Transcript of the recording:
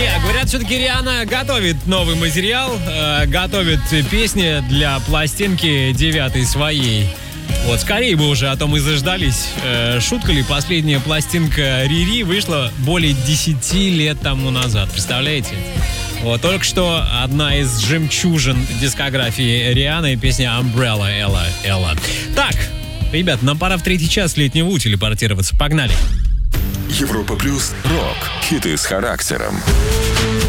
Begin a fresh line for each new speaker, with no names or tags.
Не, говорят, все-таки Риhanna готовит новый материал, готовит песни для пластинки 9-й своей. Вот, скорее бы уже, а то мы заждались. Шутка ли, последняя пластинка Рири вышла более 10 лет тому назад, представляете? Вот, только что одна из жемчужин дискографии Риhanna, песня Umbrella, Ella. Так, ребят, нам пора в 3-й час летнего У телепортироваться. Погнали!
Европа Плюс. Рок. Хиты с характером.